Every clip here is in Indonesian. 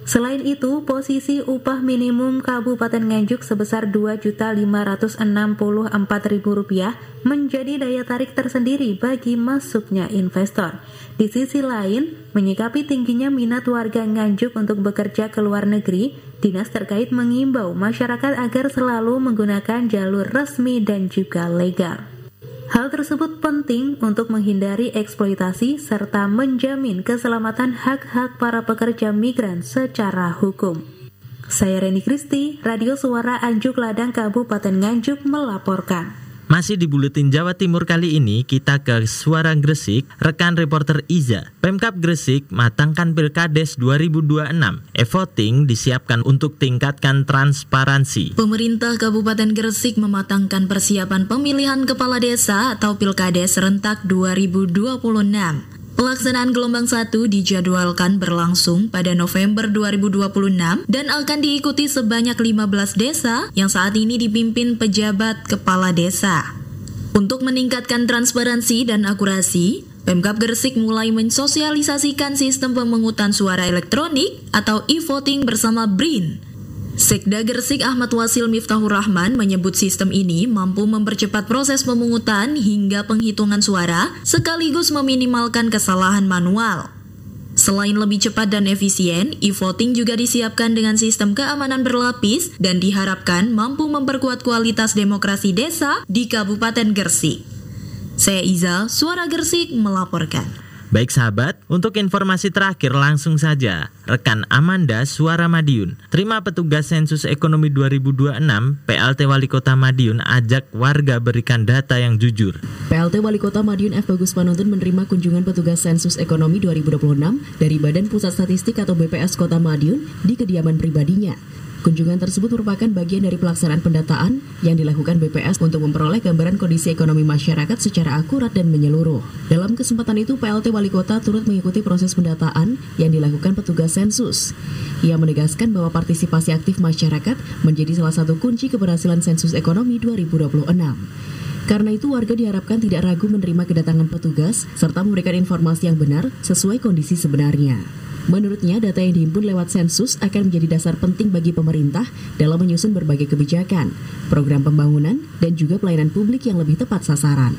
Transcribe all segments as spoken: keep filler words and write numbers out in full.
Selain itu, posisi upah minimum Kabupaten Nganjuk sebesar dua juta lima ratus enam puluh empat ribu rupiah menjadi daya tarik tersendiri bagi masuknya investor. Di sisi lain, menyikapi tingginya minat warga Nganjuk untuk bekerja ke luar negeri, dinas terkait mengimbau masyarakat agar selalu menggunakan jalur resmi dan juga legal. Hal tersebut penting untuk menghindari eksploitasi serta menjamin keselamatan hak-hak para pekerja migran secara hukum. Saya Reni Kristi, Radio Suara Anjuk Ladang Kabupaten Nganjuk melaporkan. Masih di Buletin Jawa Timur kali ini, kita ke Suara Gresik. Rekan reporter Iza, Pemkab Gresik matangkan Pilkades dua ribu dua puluh enam. E-voting disiapkan untuk tingkatkan transparansi. Pemerintah Kabupaten Gresik mematangkan persiapan pemilihan kepala desa atau Pilkades serentak dua ribu dua puluh enam. Pelaksanaan gelombang satu dijadwalkan berlangsung pada November dua ribu dua puluh enam dan akan diikuti sebanyak lima belas desa yang saat ini dipimpin pejabat kepala desa. Untuk meningkatkan transparansi dan akurasi, Pemkab Gresik mulai mensosialisasikan sistem pemungutan suara elektronik atau e-voting bersama B R I N. Sekda Gresik Ahmad Wasil Miftahur Rahman menyebut sistem ini mampu mempercepat proses pemungutan hingga penghitungan suara sekaligus meminimalkan kesalahan manual. Selain lebih cepat dan efisien, e-voting juga disiapkan dengan sistem keamanan berlapis dan diharapkan mampu memperkuat kualitas demokrasi desa di Kabupaten Gresik. Saya Iza, Suara Gresik melaporkan. Baik sahabat, untuk informasi terakhir langsung saja. Rekan Amanda, Suara Madiun. Terima petugas sensus ekonomi dua ribu dua puluh enam, P L T Wali Kota Madiun ajak warga berikan data yang jujur. P L T Wali Kota Madiun F. Bagus Panuntun menerima kunjungan petugas sensus ekonomi dua ribu dua puluh enam dari Badan Pusat Statistik atau B P S Kota Madiun di kediaman pribadinya. Kunjungan tersebut merupakan bagian dari pelaksanaan pendataan yang dilakukan B P S untuk memperoleh gambaran kondisi ekonomi masyarakat secara akurat dan menyeluruh. Dalam kesempatan itu, P L T Wali Kota turut mengikuti proses pendataan yang dilakukan petugas sensus. Ia menegaskan bahwa partisipasi aktif masyarakat menjadi salah satu kunci keberhasilan sensus ekonomi dua ribu dua puluh enam. Karena itu, warga diharapkan tidak ragu menerima kedatangan petugas serta memberikan informasi yang benar sesuai kondisi sebenarnya. Menurutnya, data yang dihimpun lewat sensus akan menjadi dasar penting bagi pemerintah dalam menyusun berbagai kebijakan, program pembangunan, dan juga pelayanan publik yang lebih tepat sasaran.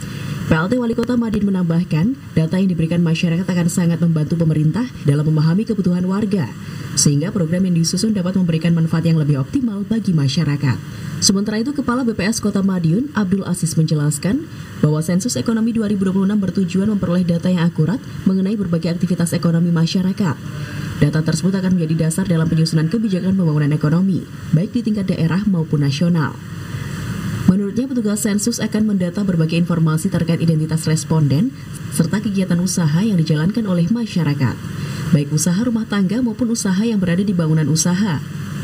P L T Wali Kota Madiun menambahkan, data yang diberikan masyarakat akan sangat membantu pemerintah dalam memahami kebutuhan warga, sehingga program yang disusun dapat memberikan manfaat yang lebih optimal bagi masyarakat. Sementara itu, Kepala B P S Kota Madiun, Abdul Aziz menjelaskan bahwa sensus ekonomi dua ribu dua puluh enam bertujuan memperoleh data yang akurat mengenai berbagai aktivitas ekonomi masyarakat. Data tersebut akan menjadi dasar dalam penyusunan kebijakan pembangunan ekonomi, baik di tingkat daerah maupun nasional. Menurutnya, petugas sensus akan mendata berbagai informasi terkait identitas responden serta kegiatan usaha yang dijalankan oleh masyarakat, baik usaha rumah tangga maupun usaha yang berada di bangunan usaha.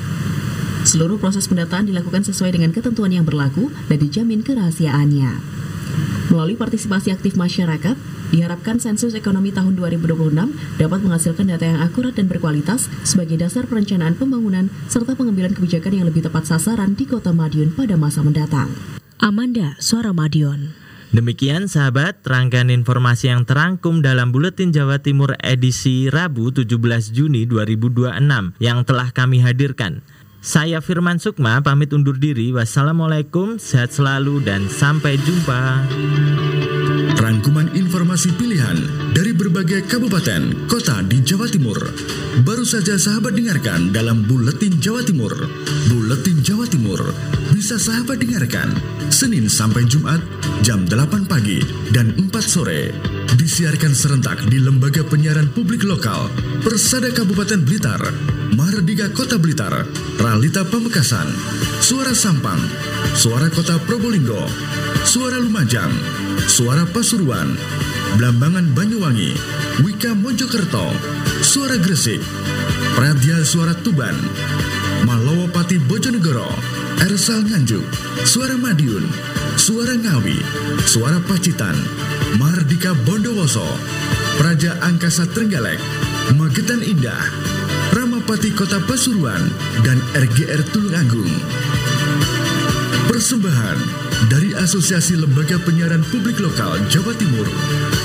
Seluruh proses pendataan dilakukan sesuai dengan ketentuan yang berlaku dan dijamin kerahasiaannya. Melalui partisipasi aktif masyarakat, diharapkan sensus ekonomi tahun dua ribu dua puluh enam dapat menghasilkan data yang akurat dan berkualitas sebagai dasar perencanaan pembangunan serta pengambilan kebijakan yang lebih tepat sasaran di Kota Madiun pada masa mendatang. Amanda, Suara Madiun. Demikian sahabat, rangkaian informasi yang terangkum dalam Buletin Jawa Timur edisi Rabu tujuh belas Juni dua ribu dua puluh enam yang telah kami hadirkan. Saya Firman Sukma pamit undur diri. Wassalamualaikum, sehat selalu dan sampai jumpa. Rangkuman informasi pilihan dari berbagai kabupaten, kota di Jawa Timur. Baru saja sahabat dengarkan dalam Buletin Jawa Timur. Buletin Jawa Timur bisa sahabat dengarkan Senin sampai Jumat jam delapan pagi dan empat sore. Disiarkan serentak di Lembaga Penyiaran Publik Lokal, Persada Kabupaten Blitar, Mahardika Kota Blitar, Ralita Pamekasan, Suara Sampang, Suara Kota Probolinggo, Suara Lumajang, Suara Pasuruan, Blambangan Banyuwangi, Wika Mojokerto, Suara Gresik, Pradya Suara Tuban, Malowopati Bojonegoro, Ersal Nganjuk, Suara Madiun, Suara Ngawi, Suara Pacitan, Mahardika Bondowoso, Praja Angkasa Trenggalek, Magetan Indah, Ramapati Kota Pasuruan, dan R G R Tulungagung. Persembahan dari Asosiasi Lembaga Penyiaran Publik Lokal Jawa Timur.